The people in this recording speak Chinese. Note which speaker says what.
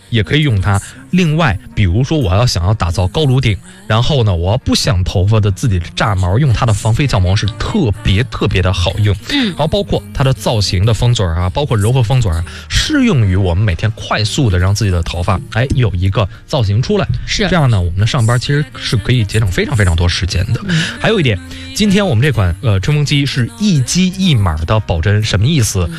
Speaker 1: 也可以用它。另外，比如说我想要打造高颅顶，然后呢，我不想头发的自己的炸毛，用它的防飞胶膜是特别的好用。然后包括它的造型的封嘴啊，包括柔和封嘴啊，适用于我们每天快速的让自己的头发有一个造型出来。
Speaker 2: 是
Speaker 1: 这样呢，我们的上班其实是可以节省非常多时间的。还有一点，今天我们这款吹风机是一机一码的保真，什么意思？